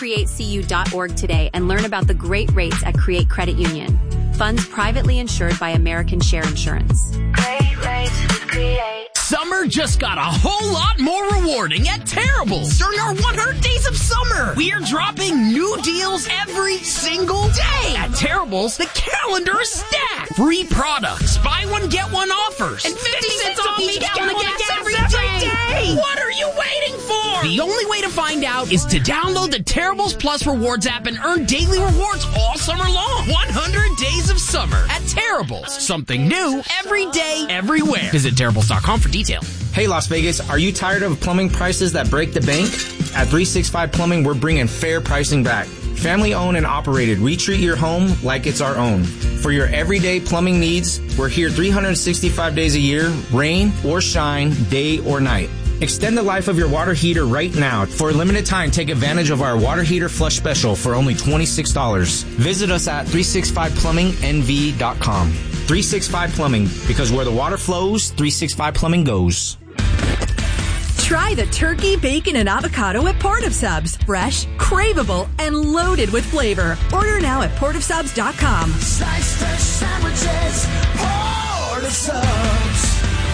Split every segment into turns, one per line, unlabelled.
CreateCU.org today and learn about the great rates at Create Credit Union. Funds privately insured by American Share Insurance.
Great rates with Create.
Summer just got a whole lot more rewarding at Terrible's during our 100 Days of Summer. We are dropping new deals every single day. At Terrible's, the calendar is stacked. Free products, buy one, get one offers, and 50 cents off each gallon of gas every day. What are you waiting for? The only way to find out is to download the Terrible's Plus Rewards app and earn daily rewards all summer long. 100 Days of Summer at Terrible's. Something new every day, everywhere. Visit Terrible's.com for details.
Hey Las Vegas, are you tired of plumbing prices that break the bank? At 365 Plumbing, we're bringing fair pricing back. Family owned and operated, we treat your home like it's our own. For your everyday plumbing needs, we're here 365 days a year, rain or shine, day or night. Extend the life of your water heater right now. For a limited time, take advantage of our water heater flush special for only $26. Visit us at 365plumbingnv.com. 365 Plumbing, because where the water flows, 365 Plumbing goes.
Try the turkey, bacon, and avocado at Port of Subs. Fresh, craveable, and loaded with flavor. Order now at portofsubs.com.
Slice fresh sandwiches, Port of Subs.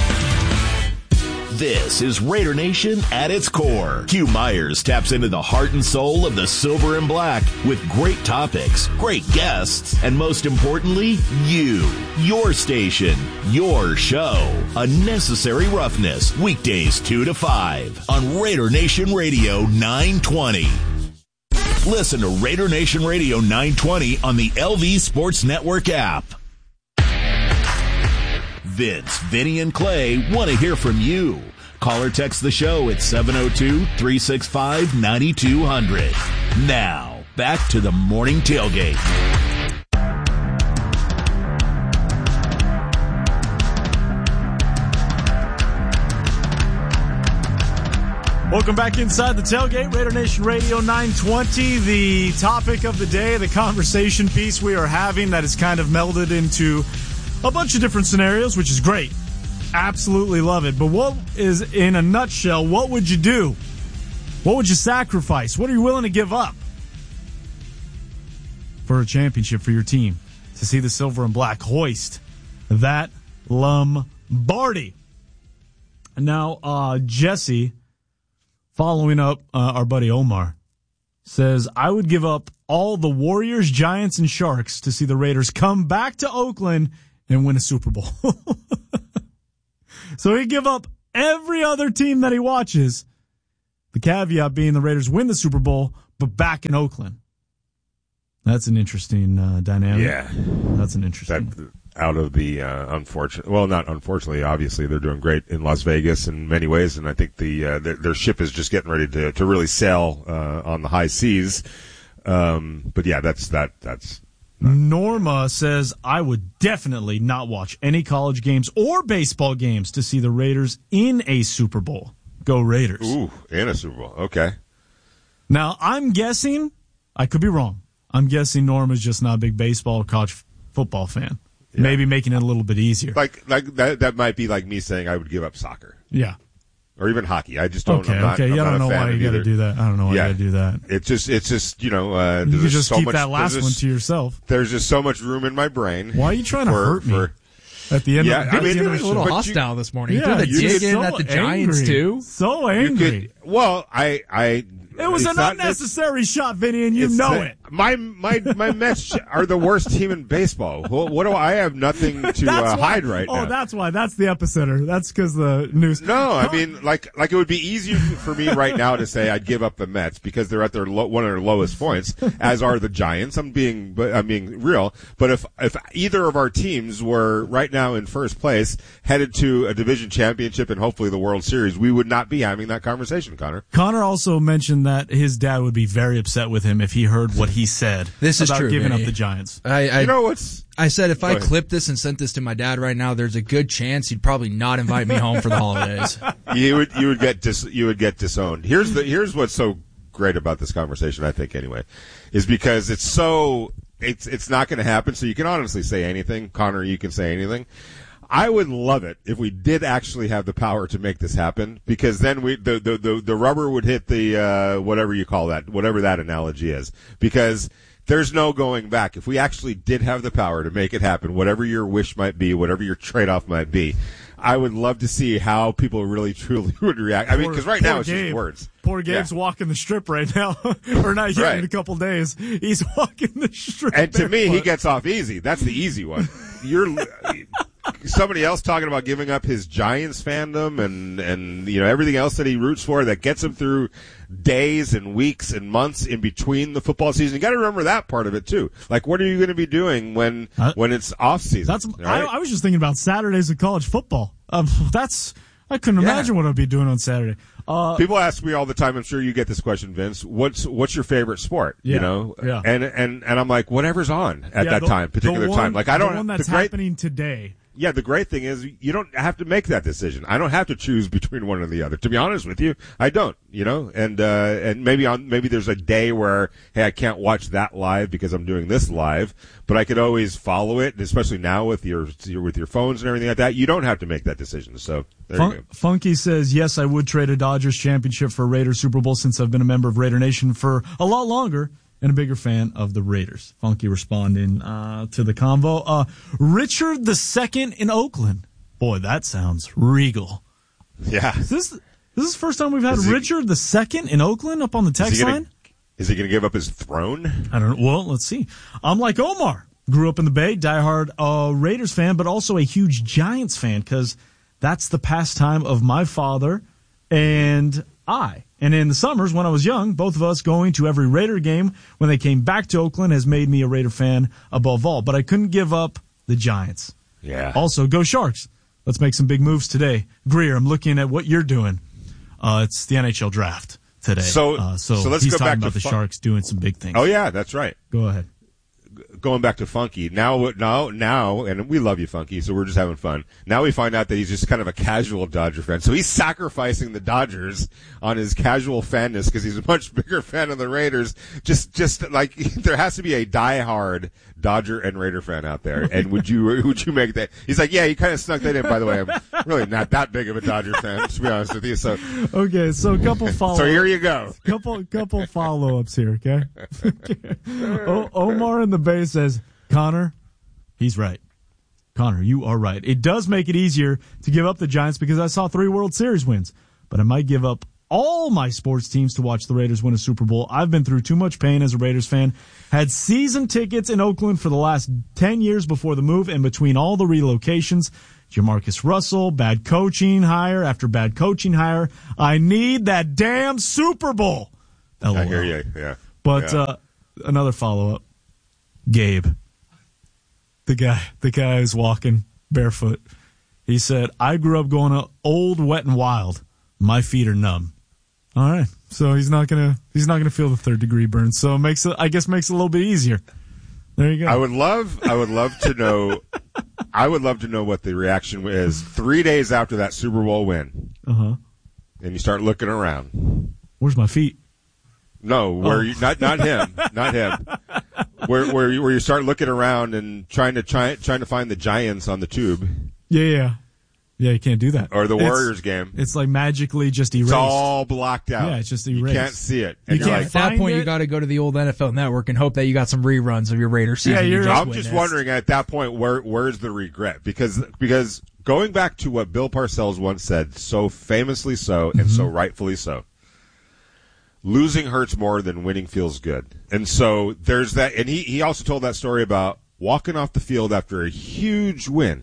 This is Raider Nation at its core. Hugh Myers taps into the heart and soul of the silver and black with great topics, great guests, and most importantly, you. Your station, your show. Unnecessary Roughness, weekdays 2 to 5 on Raider Nation Radio 920. Listen to Raider Nation Radio 920 on the LV Sports Network app. Vince, Vinny, and Clay want to hear from you. Call or text the show at 702-365-9200. Now, back to the morning tailgate.
Welcome back inside the tailgate, Raider Nation Radio 920. The topic of the day, the conversation piece we are having that is kind of melded into a bunch of different scenarios, which is great. Absolutely love it. But what is, in a nutshell, what would you do? What would you sacrifice? What are you willing to give up for a championship for your team to see the silver and black hoist that Lombardi? Now, Jesse, following up our buddy Omar, says, I would give up all the Warriors, Giants, and Sharks to see the Raiders come back to Oakland and win a Super Bowl. So he'd give up every other team that he watches. The caveat being the Raiders win the Super Bowl, but back in Oakland. That's an interesting dynamic.
Yeah.
That's an interesting.
Out of the unfortunate, well, not unfortunately, obviously they're doing great in Las Vegas in many ways, and I think their ship is just getting ready to really sail on the high seas. But yeah, that's.
Norma says, I would definitely not watch any college games or baseball games to see the Raiders in a Super Bowl. Go Raiders.
Ooh, in a Super Bowl. Okay.
Now, I'm guessing, I could be wrong, I'm guessing Norma's just not a big baseball or college football fan. Yeah. Maybe making it a little bit easier.
Like that might be like me saying I would give up soccer.
Yeah.
Or even hockey. I just don't.
Okay.
I'm not,
okay.
I'm
I don't know why you got to do that. I don't know why you got to do that.
It's just you know.
You can just keep that last one to yourself.
There's just so much room in my brain.
Why are you trying to hurt me? At the end,
of the a little hostile this morning.
Yeah,
you threw the dig in at the Giants too.
So angry.
It
was an unnecessary shot, Vinny, and you know it.
My Mets are the worst team in baseball. What do I have nothing to hide right now?
Oh, that's why. That's the epicenter. That's because the news.
No, I mean, like it would be easier for me right now to say I'd give up the Mets because they're at their one of their lowest points, as are the Giants. I'm being real. But if either of our teams were right now in first place, headed to a division championship and hopefully the World Series, we would not be having that conversation, Connor.
Connor also mentioned that his dad would be very upset with him if he heard what he said.
This is
about
true,
giving
Vinny.
up the Giants.
I said if I clipped this and sent this to my dad right now, there's a good chance he'd probably not invite me home for the holidays.
You would get disowned. Here's what's so great about this conversation, I think anyway, is because it's not going to happen. So you can honestly say anything, Connor. You can say anything. I would love it if we did actually have the power to make this happen, because then the rubber would hit the whatever you call that, whatever that analogy is, because there's no going back. If we actually did have the power to make it happen, whatever your wish might be, whatever your trade-off might be, I would love to see how people really, truly would react. I mean, because right now it's just words.
Poor Gabe's walking the strip right now. Or not yet, in a couple days. He's walking the strip.
And to me, he gets off easy. That's the easy one. You're somebody else talking about giving up his Giants fandom and you know everything else that he roots for that gets him through days and weeks and months in between the football season. You got to remember that part of it too. Like, what are you going to be doing when it's off season?
Right? I was just thinking about Saturdays of college football. I couldn't imagine what I'd be doing on Saturday.
People ask me all the time. I'm sure you get this question, Vince. What's your favorite sport?
Yeah,
you know,
yeah.
And I'm like, whatever's on at that particular time. Like, I don't.
The one that's happening today.
Yeah, the great thing is you don't have to make that decision. I don't have to choose between one or the other. To be honest with you, I don't. You know, and maybe there's a day where, hey, I can't watch that live because I'm doing this live, but I could always follow it, especially now with your phones and everything like that. You don't have to make that decision. So there you go.
Funky says, yes, I would trade a Dodgers championship for a Raiders Super Bowl since I've been a member of Raider Nation for a lot longer and a bigger fan of the Raiders. Funky responding to the convo. Richard II in Oakland. Boy, that sounds regal.
Yeah.
Is this the first time we've had Richard II in Oakland up on the text line?
Is he going to give up his throne?
I don't know. Well, let's see. I'm like Omar. Grew up in the Bay, diehard Raiders fan, but also a huge Giants fan because that's the pastime of my father and I. And in the summers, when I was young, both of us going to every Raider game when they came back to Oakland has made me a Raider fan above all. But I couldn't give up the Giants.
Yeah.
Also, go Sharks. Let's make some big moves today. Greer, I'm looking at what you're doing. It's the NHL draft today.
So let's
he's
go
talking
back
about
to
the Sharks doing some big things.
Oh, yeah, that's right.
Go ahead.
Going back to Funky, now, and we love you, Funky, so we're just having fun. Now we find out that he's just kind of a casual Dodger fan. So he's sacrificing the Dodgers on his casual fanness because he's a much bigger fan of the Raiders. Just like there has to be a diehard Dodger and Raider fan out there. And would you make that? He's like, yeah, you kind of snuck that in. By the way, I'm really not that big of a Dodger fan, to be honest with you. So
okay, so a couple follow-ups.
So here you go.
Couple follow-ups here, okay? Omar in the Bay says, Connor, he's right. Connor, you are right. It does make it easier to give up the Giants because I saw 3 World Series wins, but I might give up all my sports teams to watch the Raiders win a Super Bowl. I've been through too much pain as a Raiders fan. Had season tickets in Oakland for the last 10 years before the move, and between all the relocations, Jamarcus Russell, bad coaching hire after bad coaching hire. I need that damn Super Bowl. LOL.
I hear you, yeah.
But another follow-up. Gabe, the guy who's walking barefoot. He said, I grew up going to Old Wet and Wild. My feet are numb. All right. So he's not gonna feel the 3rd degree burn. So it makes it a little bit easier. There you go.
I would love to know what the reaction is 3 days after that Super Bowl win.
Uh-huh.
And you start looking around.
Where's my feet?
No, not him, not him. Where you start looking around and trying to find the Giants on the tube.
Yeah. Yeah, you can't do that.
Or the Warriors game.
It's like magically just erased.
It's all blocked out.
Yeah, it's just erased.
You can't see it.
And at that point, you got to go to the old NFL Network and hope that you got some reruns of your Raiders season.
Yeah,
I'm just wondering at that point where's the regret? Because going back to what Bill Parcells once said, so famously so and so rightfully so. Losing hurts more than winning feels good. And so there's that. And he also told that story about walking off the field after a huge win,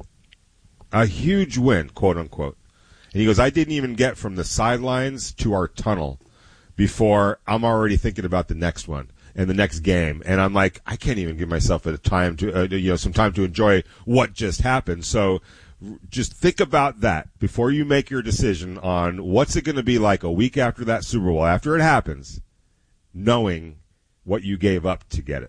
quote unquote. And he goes, I didn't even get from the sidelines to our tunnel before I'm already thinking about the next one and the next game. And I'm like, I can't even give myself some time to enjoy what just happened. So just think about that before you make your decision on what's it going to be like a week after that Super Bowl, after it happens, knowing what you gave up to get it.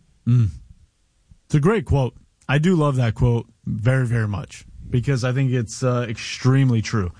It's a great quote. I do love that quote very, very much because I think it's extremely true.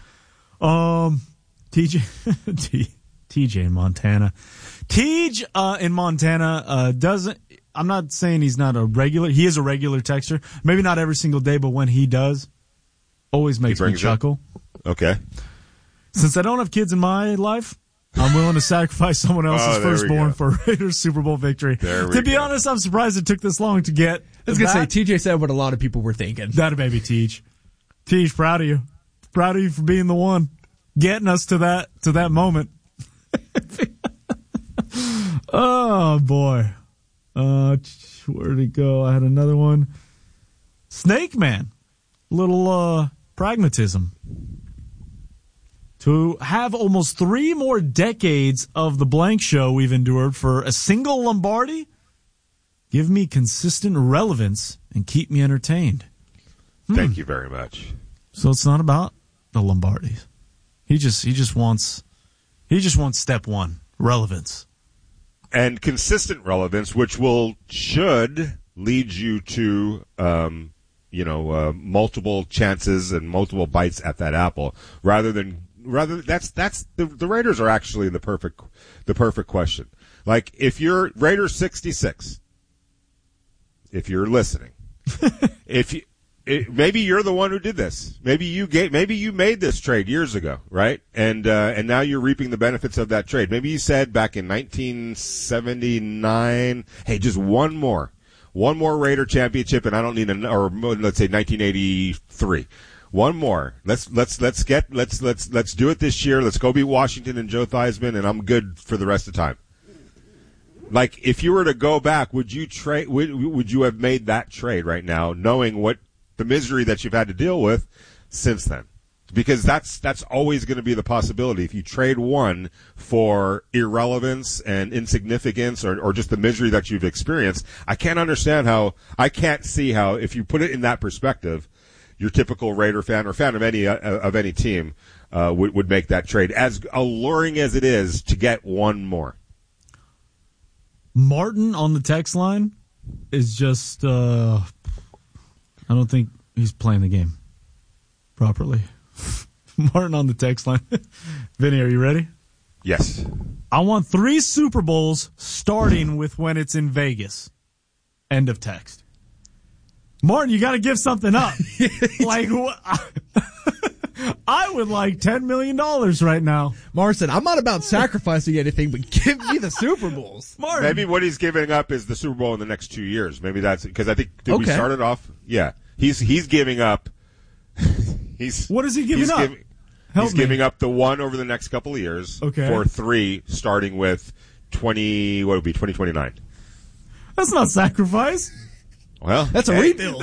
TJ in Montana. Tej in Montana doesn't. I'm not saying he's not a regular. He is a regular texter. Maybe not every single day, but when he does, always makes me chuckle.
Okay.
Since I don't have kids in my life, I'm willing to sacrifice someone else's firstborn for a Raiders Super Bowl victory. To be honest, I'm surprised it took this long to get.
I was going to say, TJ said what a lot of people were thinking.
That baby, Teej. Teej, proud of you. Proud of you for being the one getting us to that moment. Oh, boy. Where'd it go? I had another one. Snake Man. Little pragmatism. To have almost 3 more decades of the blank show we've endured for a single Lombardi, give me consistent relevance and keep me entertained.
Thank you very much.
So it's not about the Lombardis. He just wants step 1, relevance.
And consistent relevance, which should lead you to multiple chances and multiple bites at that apple, rather that's the Raiders are actually the perfect question. Like, if you're Raider 66, if you're listening, maybe you're the one who did this. Maybe you made this trade years ago, right? And now you're reaping the benefits of that trade. Maybe you said back in 1979, hey, just one more Raider championship, and I don't need or let's say 1983. One more. Let's do it this year. Let's go beat Washington and Joe Theismann, and I'm good for the rest of the time. Like, if you were to go back, would you trade? Would you have made that trade right now, knowing what the misery that you've had to deal with since then? Because that's always going to be the possibility. If you trade one for irrelevance and insignificance, or just the misery that you've experienced, I can't see how, if you put it in that perspective, your typical Raider fan or fan of any team would make that trade, as alluring as it is to get one more.
Martin on the text line is just I don't think he's playing the game properly. Martin on the text line. Vinny, are you ready?
Yes.
I want 3 Super Bowls starting with when it's in Vegas. End of text. Martin, you got to give something up. Like, I would like $10 million right now.
Martin said, I'm not about sacrificing anything, but give me the Super Bowls.
Martin.
Maybe what he's giving up is the Super Bowl in the next 2 years. Maybe that's because I think we started off. Yeah, he's giving up.
What is he giving up?
He's giving up the one over the next couple of years for 3, starting with 2029.
That's not sacrifice.
Well,
that's a rebuild.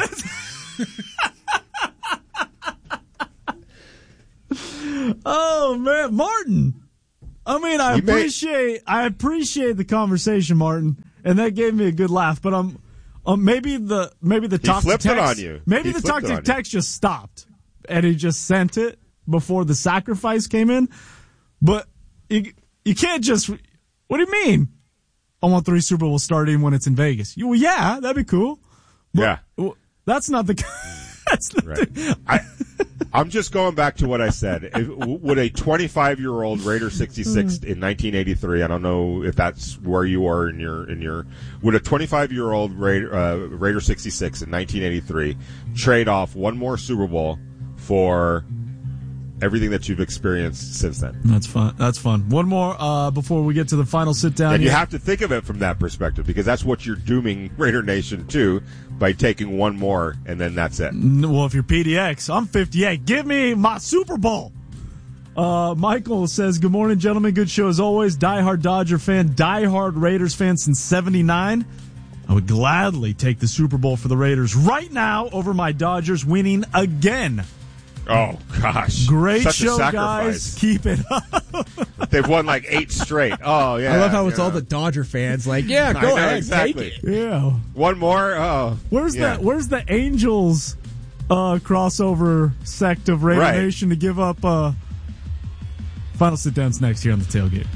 Oh man, Martin. I mean, I appreciate the conversation, Martin, and that gave me a good laugh. But maybe the toxic text
on you.
Maybe the toxic text just stopped, and he just sent it before the sacrifice came in. But you can't just. What do you mean? I want 3 Super Bowls starting when it's in Vegas. Well, yeah, that'd be cool. But that's not the.
Right. I'm just going back to what I said. Would a 25-year-old Raider 66 in 1983? I don't know if that's where you are in your. Would a 25-year-old Raider 66 in 1983 trade off one more Super Bowl for everything that you've experienced since then?
That's fun. One more before we get to the final sit down.
And you have to think of it from that perspective, because that's what you're dooming Raider Nation to by taking one more, and then that's it.
Well, if you're PDX, I'm 58. Give me my Super Bowl. Michael says, good morning, gentlemen. Good show as always. Diehard Dodger fan, diehard Raiders fan since 79. I would gladly take the Super Bowl for the Raiders right now over my Dodgers winning again.
Oh, gosh.
Great
Such
show,
a sacrifice.
guys. Keep it up.
They've won like 8 straight. Oh, yeah.
I love how it's all the Dodger fans like, yeah, go ahead,
exactly.
take it.
Yeah.
One more? Oh.
Where's the Angels crossover sect of Raider Nation to give up? Final sit-downs next here on the Tailgate.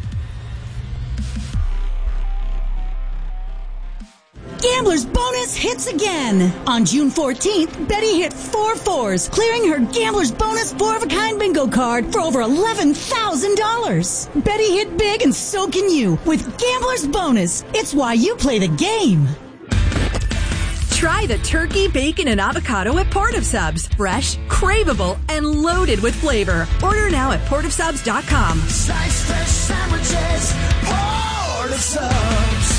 Gambler's Bonus hits again. On June 14th, Betty hit 4 fours, clearing her Gambler's Bonus 4-of-a-kind bingo card for over $11,000. Betty hit big, and so can you with Gambler's Bonus. It's why you play the game.
Try the turkey, bacon, and avocado at Port of Subs. Fresh, craveable, and loaded with flavor. Order now at portofsubs.com.
Sliced fresh sandwiches, Port of Subs.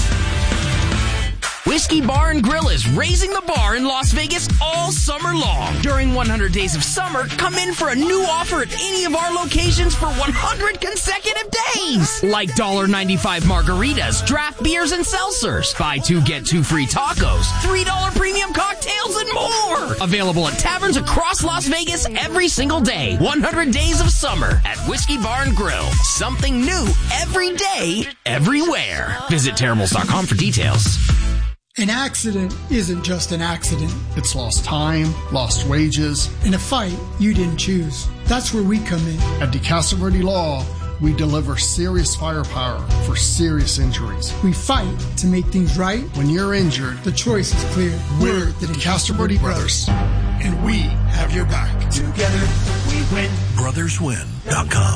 Whiskey Bar and Grill is raising the bar in Las Vegas all summer long. During 100 Days of Summer, come in for a new offer at any of our locations for 100 consecutive days. Like $1.95 margaritas, draft beers and seltzers, buy two, get two free tacos, $3 premium cocktails, and more. Available at taverns across Las Vegas every single day. 100 Days of Summer at Whiskey Bar and Grill. Something new every day, everywhere. Visit Terribles.com for details.
An accident isn't just an accident. It's lost time, lost wages, and a fight you didn't choose. That's where we come in. At DeCastro Verde Law, we deliver serious firepower for serious injuries. We fight to make things right. When you're injured, the choice is clear. We're the DeCastro Verde Brothers, and we have your back.
Together, we win.
BrothersWin.com.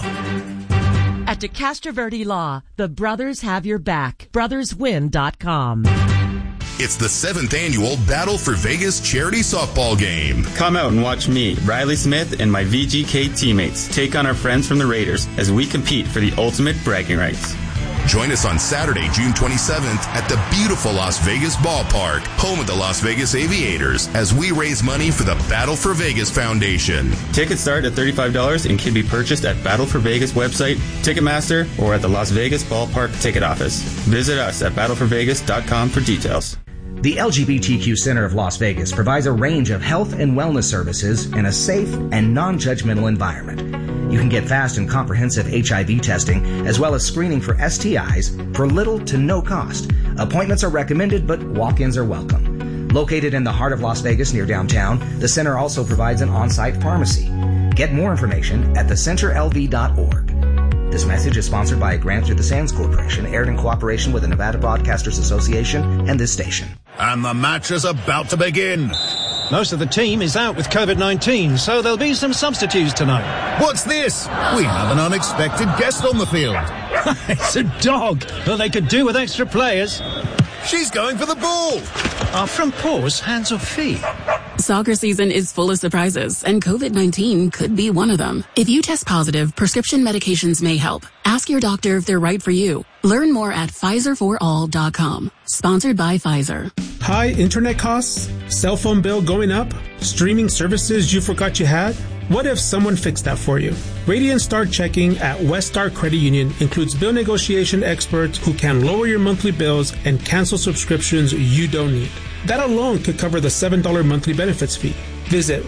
At DeCastro Verde Law, the brothers have your back. BrothersWin.com.
It's the 7th annual Battle for Vegas charity softball game.
Come out and watch me, Riley Smith, and my VGK teammates take on our friends from the Raiders as we compete for the ultimate bragging rights.
Join us on Saturday, June 27th at the beautiful Las Vegas Ballpark, home of the Las Vegas Aviators, as we raise money for the Battle for Vegas Foundation.
Tickets start at $35 and can be purchased at Battle for Vegas website, Ticketmaster, or at the Las Vegas Ballpark ticket office. Visit us at battleforvegas.com for details.
The LGBTQ Center of Las Vegas provides a range of health and wellness services in a safe and non-judgmental environment. You can get fast and comprehensive HIV testing as well as screening for STIs for little to no cost. Appointments are recommended, but walk-ins are welcome. Located in the heart of Las Vegas near downtown, the center also provides an on-site pharmacy. Get more information at thecenterlv.org. This message is sponsored by a grant through the Sands Corporation, aired in cooperation with the Nevada Broadcasters Association and this station.
And the match is about to begin.
Most of the team is out with COVID-19, so there'll be some substitutes tonight.
What's this? We have an unexpected guest on the field.
It's a dog. Well, they could do with extra players.
She's going for the ball.
Are front paws hands or feet?
Soccer season is full of surprises, and COVID-19 could be one of them. If you test positive, prescription medications may help. Ask your doctor if they're right for you. Learn more at PfizerForAll.com. Sponsored by Pfizer.
High internet costs? Cell phone bill going up? Streaming services you forgot you had? What if someone fixed that for you? Radiant Star Checking at West Star Credit Union includes bill negotiation experts who can lower your monthly bills and cancel subscriptions you don't need. That alone could cover the $7 monthly benefits fee. Visit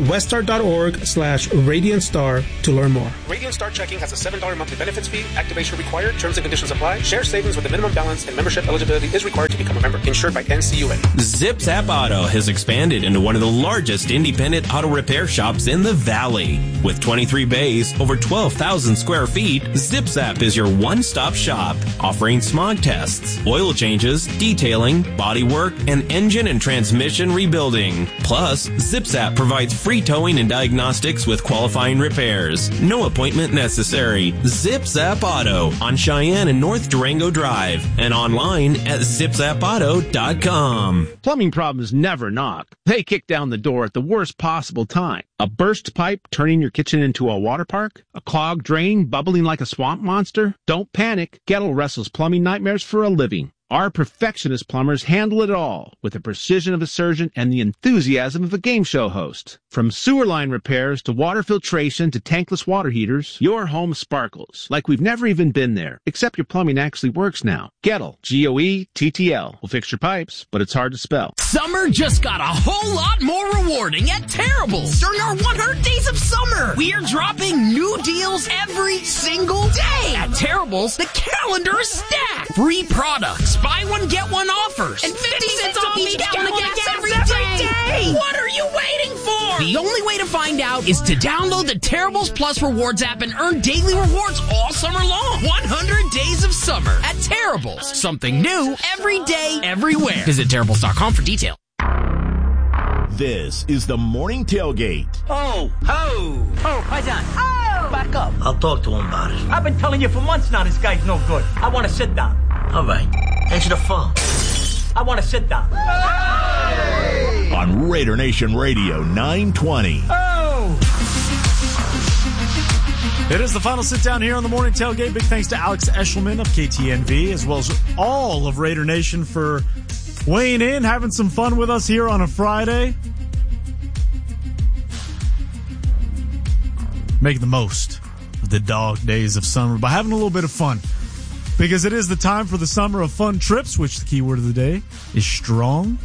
weststar.org/RadiantStar to learn more.
Radiant Star Checking has a $7 monthly benefits fee. Activation required. Terms and conditions apply. Share savings with a minimum balance and membership eligibility is required to become a member. Insured by NCUA.
ZipZap Auto has expanded into one of the largest independent auto repair shops in the Valley. With 23 bays, over 12,000 square feet, ZipZap is your one-stop shop, offering smog tests, oil changes, detailing, body work, and engine and transmission rebuilding. Plus, ZipZap provides free towing and diagnostics with qualifying repairs. No appointment necessary. ZipZap Auto on Cheyenne and North Durango Drive and online at zipzapauto.com.
Plumbing problems never knock. They kick down the door at the worst possible time. A burst pipe turning your kitchen into a water park? A clogged drain bubbling like a swamp monster? Don't panic. Gettle wrestles plumbing nightmares for a living. Our perfectionist plumbers handle it all with the precision of a surgeon and the enthusiasm of a game show host. From sewer line repairs to water filtration to tankless water heaters, your home sparkles like we've never even been there, except your plumbing actually works now. Gettle, Goettl, will fix your pipes, but it's hard to spell.
Summer just got a whole lot more rewarding at Terribles during our 100 Days of Summer. We are dropping new deals every single day. At Terribles, the calendar is stacked. Free products, buy one, get one offers, and 50 cents off each gallon of gas every day. What are you waiting for? The only way to find out is to download the Terribles Plus Rewards app and earn daily rewards all summer long. 100 Days of Summer at Terribles. Something new every day, everywhere. Visit Terribles.com for details.
This is the Morning Tailgate.
Oh, Paisan. Oh! Back up. I'll talk to him about it. I've been telling you for months now this guy's no good. I want to sit down. All right. Answer the phone. I want to sit down. Hey!
on Raider Nation Radio 920.
It is the final sit-down here on the Morning Tailgate. Big thanks to Alex Eshelman of KTNV, as well as all of Raider Nation for weighing in, having some fun with us here on a Friday. Making the most of the dog days of summer by having a little bit of fun. Because it is the time for the summer of fun trips, which the key word of the day is strong.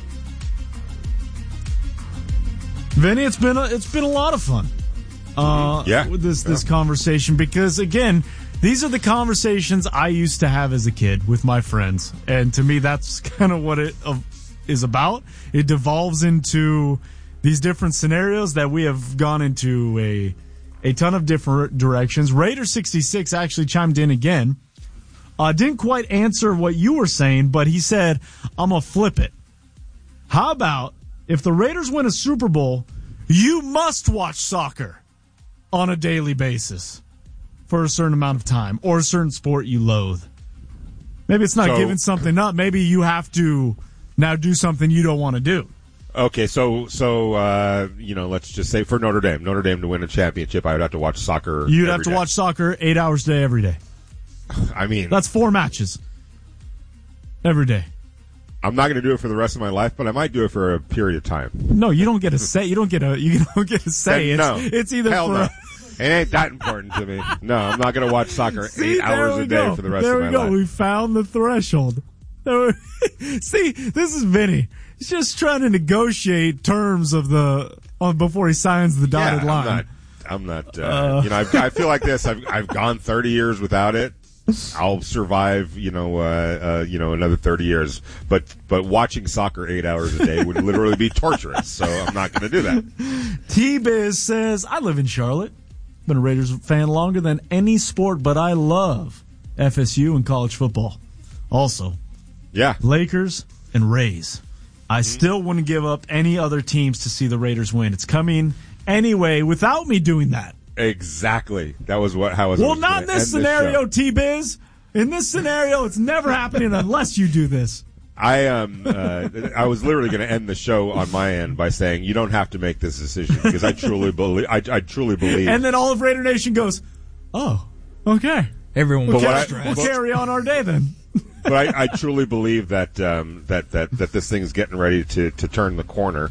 Vinny, it's been a lot of fun. With this conversation, because again, these are the conversations I used to have as a kid with my friends, and to me that's kind of what it is about. It devolves into these different scenarios that we have gone into a ton of different directions. Raider 66 actually chimed in again. Didn't quite answer what you were saying, but he said, I'm gonna flip it. How about if the Raiders win a Super Bowl, you must watch soccer on a daily basis for a certain amount of time, or a certain sport you loathe. Maybe it's not giving something up. Maybe you have to now do something you don't want to do.
Okay, so let's just say for Notre Dame to win a championship, I would have to watch soccer.
You'd have to watch soccer 8 hours a day every day.
I mean,
that's 4 matches every day.
I'm not going to do it for the rest of my life, but I might do it for a period of time.
No, you don't get a say. You don't get a say. It's either
hell
for
no. It ain't that important to me. No, I'm not going to watch soccer 8 hours a day for the rest of my life.
There we go. We found the threshold. See, this is Vinny. He's just trying to negotiate terms of before he signs the dotted line.
I'm not. I feel like this. I've gone 30 years without it. I'll survive, another 30 years. But watching soccer 8 hours a day would literally be torturous. So I'm not going to do that.
T-Biz says, I live in Charlotte. Been a Raiders fan longer than any sport, but I love FSU and college football. Also, Lakers and Rays. I still wouldn't give up any other teams to see the Raiders win. It's coming anyway without me doing that.
Exactly. That was how it was.
Well, not in this scenario, T-Biz. In this scenario, it's never happening unless you do this.
I was literally going to end the show on my end by saying you don't have to make this decision because I truly believe. I truly believe.
And then all of Raider Nation goes, "Oh, okay."
Everyone
we'll carry on our day then.
But I truly believe that this thing is getting ready to turn the corner.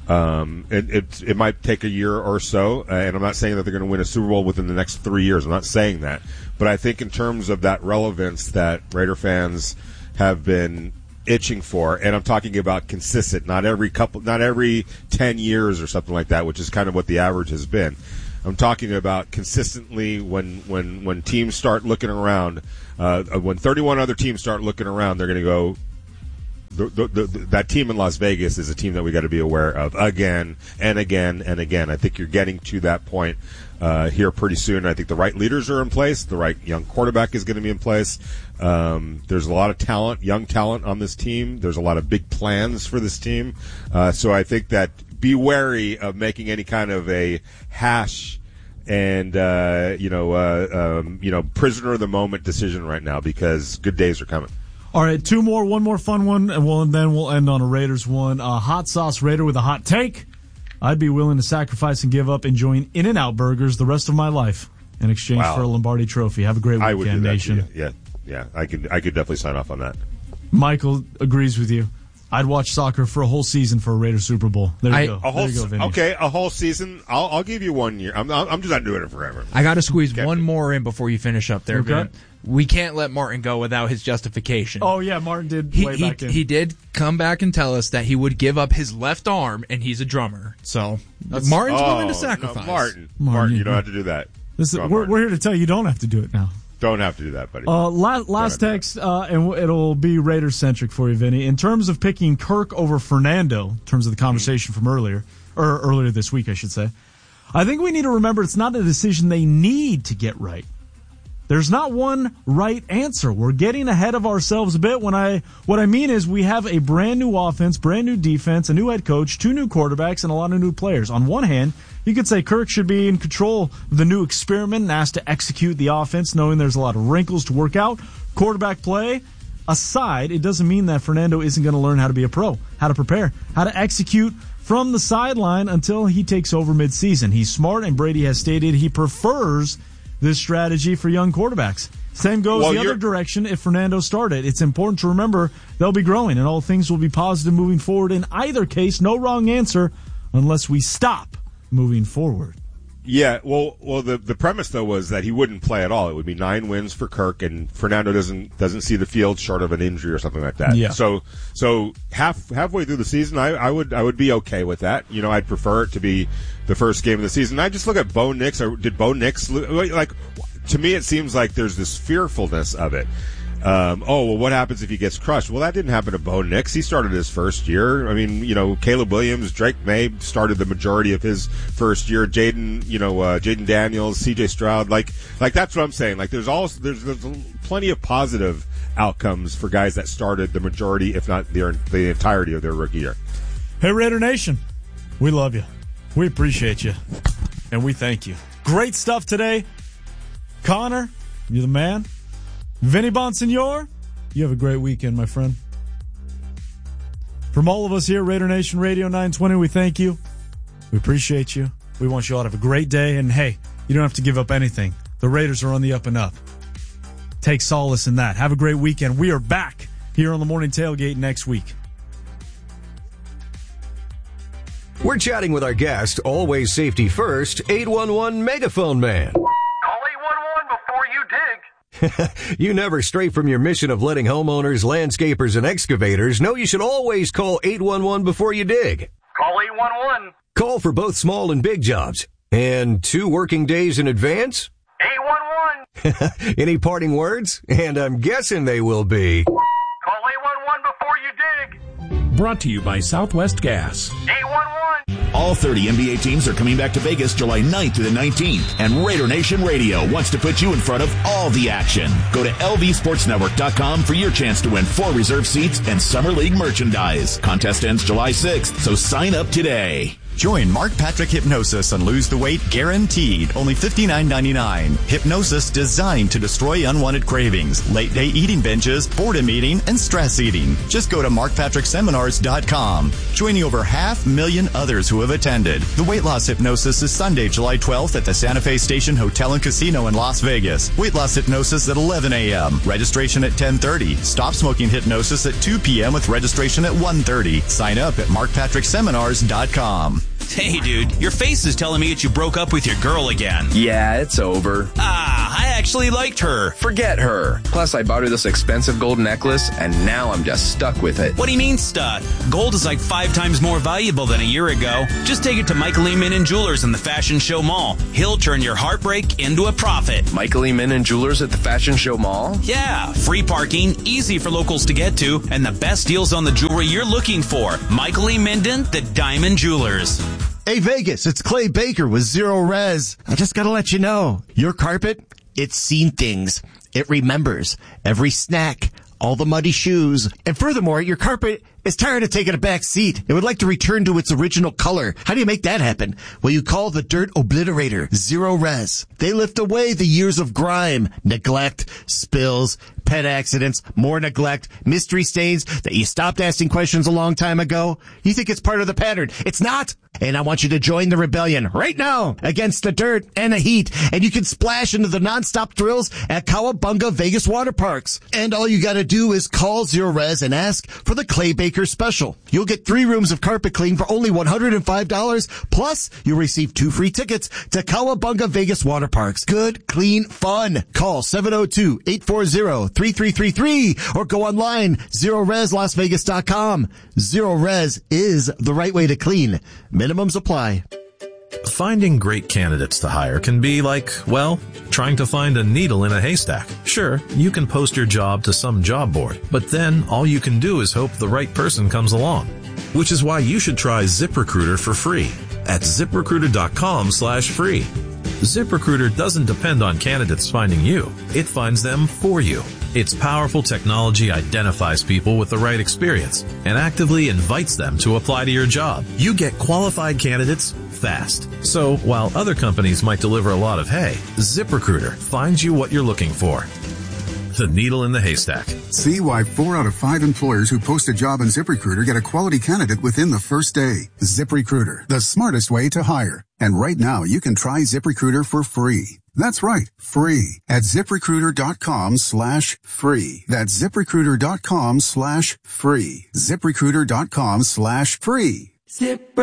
It might take a year or so, and I'm not saying that they're going to win a Super Bowl within the next 3 years. I'm not saying that, but I think in terms of that relevance that Raider fans have been itching for, and I'm talking about consistent, not every 10 years or something like that, which is kind of what the average has been. I'm talking about consistently when teams start looking around, when 31 other teams start looking around, they're going to go, that team in Las Vegas is a team that we got to be aware of again and again and again. I think you're getting to that point here pretty soon. I think the right leaders are in place. The right young quarterback is going to be in place. There's a lot of talent, young talent on this team. There's a lot of big plans for this team. So I think that be wary of making any kind of a hash and prisoner of the moment decision right now because good days are coming.
All right, one more fun one, and then we'll end on a Raiders one. Hot Sauce Raider with a hot take. I'd be willing to sacrifice and give up enjoying In-N-Out burgers the rest of my life in exchange for a Lombardi trophy. Have a great weekend,
I would do that
Nation.
Yeah, I could definitely sign off on that.
Michael agrees with you. I'd watch soccer for a whole season for a Raiders Super Bowl. There you go. Vinny.
Okay, a whole season. I'll give you 1 year. I'm just not doing it forever.
I got to squeeze one more in before you finish up there,
okay.
Vin. We can't let Martin go without his justification.
Oh, yeah, Martin did back in.
He did come back and tell us that he would give up his left arm, and he's a drummer. So Martin's willing to sacrifice.
No, Martin, you don't have to do that.
We're here to tell you don't have to do it now.
Don't have to do that, buddy.
Last text, and it'll be Raiders-centric for you, Vinny. In terms of picking Kirk over Fernando, in terms of the conversation from earlier this week, I should say, I think we need to remember it's not a decision they need to get right. There's not one right answer. We're getting ahead of ourselves a bit. What I mean is we have a brand new offense, brand new defense, a new head coach, 2 new quarterbacks, and a lot of new players. On one hand, you could say Kirk should be in control of the new experiment and asked to execute the offense, knowing there's a lot of wrinkles to work out. Quarterback play, aside, it doesn't mean that Fernando isn't going to learn how to be a pro, how to prepare, how to execute from the sideline until he takes over midseason. He's smart, and Brady has stated he prefers this strategy for young quarterbacks. Same goes the other direction if Fernando started. It's important to remember they'll be growing, and all things will be positive moving forward. In either case, no wrong answer unless we stop moving forward.
Yeah, well, the premise though was that he wouldn't play at all. It would be 9 wins for Kirk, and Fernando doesn't see the field short of an injury or something like that.
Yeah.
So halfway through the season, I would be okay with that. You know, I'd prefer it to be the first game of the season. I just look at Bo Nix. Did Bo Nix like? To me, it seems like there's this fearfulness of it. What happens if he gets crushed? Well, that didn't happen to Bo Nix. He started his first year. I mean, Caleb Williams, Drake May started the majority of his first year. Jaden Daniels, C.J. Stroud, like that's what I'm saying. Like there's plenty of positive outcomes for guys that started the majority, if not the entirety of their rookie year.
Hey, Raider Nation, we love you. We appreciate you, and we thank you. Great stuff today. Connor, you're the man. Vinny Bonsignor, you have a great weekend, my friend. From all of us here, Raider Nation Radio 920, we thank you. We appreciate you. We want you all to have a great day. And, hey, you don't have to give up anything. The Raiders are on the up and up. Take solace in that. Have a great weekend. We are back here on the Morning Tailgate next week.
We're chatting with our guest, always safety first, 811 Megaphone Man. You never stray from your mission of letting homeowners, landscapers, and excavators know you should always call 811 before you dig.
Call 811.
Call for both small and big jobs. And 2 working days in advance?
811.
Any parting words? And I'm guessing they will be...
Call 811 before you dig.
Brought to you by Southwest Gas.
811.
All 30 NBA teams are coming back to Vegas July 9th through the 19th, and Raider Nation Radio wants to put you in front of all the action. Go to lvsportsnetwork.com for your chance to win 4 reserve seats and Summer League merchandise. Contest ends July 6th, so sign up today.
Join Mark Patrick Hypnosis and lose the weight guaranteed. Only $59.99. Hypnosis designed to destroy unwanted cravings, late day eating binges, boredom eating, and stress eating. Just go to markpatrickseminars.com. Joining over 500,000 others who have attended. The weight loss hypnosis is Sunday, July 12th at the Santa Fe Station Hotel and Casino in Las Vegas. Weight loss hypnosis at 11 a.m. Registration at 10:30. Stop smoking hypnosis at 2 p.m. with registration at 1:30. Sign up at markpatrickseminars.com.
Hey, dude, your face is telling me that you broke up with your girl again.
Yeah, it's over.
I actually liked her.
Forget her. Plus, I bought her this expensive gold necklace, and now I'm just stuck with it.
What do you mean stuck? Gold is like 5 times more valuable than a year ago. Just take it to Michael E. Min & Jewelers in the Fashion Show Mall. He'll turn your heartbreak into a profit.
Michael E. Min & Jewelers at the Fashion Show Mall?
Yeah, free parking, easy for locals to get to, and the best deals on the jewelry you're looking for. Michael E. Minden, the Diamond Jewelers.
Hey, Vegas, it's Clay Baker with Zero Res. I just gotta let you know, your carpet, it's seen things. It remembers every snack, all the muddy shoes, and furthermore, your carpet is tired of taking a back seat. It would like to return to its original color. How do you make that happen? Well, you call the Dirt Obliterator, Zero Res. They lift away the years of grime, neglect, spills, pet accidents, more neglect, mystery stains that you stopped asking questions a long time ago. You think it's part of the pattern. It's not. And I want you to join the rebellion right now against the dirt and the heat. And you can splash into the nonstop thrills at Cowabunga Vegas Water Parks. And all you gotta do is call Zero Res and ask for the Clay Baker special. You'll get 3 rooms of carpet clean for only $105. Plus, you'll receive 2 free tickets to Cowabunga Vegas Water Parks. Good, clean fun. Call 702-840-3333 or go online, ZeroResLasVegas.com. Zero Res is the right way to clean. Minimums apply.
Finding great candidates to hire can be like, well, trying to find a needle in a haystack. Sure, you can post your job to some job board, but then all you can do is hope the right person comes along. Which is why you should try ZipRecruiter for free at ZipRecruiter.com/free. ZipRecruiter doesn't depend on candidates finding you. It finds them for you. Its powerful technology identifies people with the right experience and actively invites them to apply to your job. You get qualified candidates fast. So while other companies might deliver a lot of hay, ZipRecruiter finds you what you're looking for. the needle in the haystack.
See why 4 out of 5 employers who post a job on ZipRecruiter get a quality candidate within the first day. ZipRecruiter, the smartest way to hire. And right now, you can try ZipRecruiter for free. That's right, free at ZipRecruiter.com/free. That's ZipRecruiter.com/free. ZipRecruiter.com/free.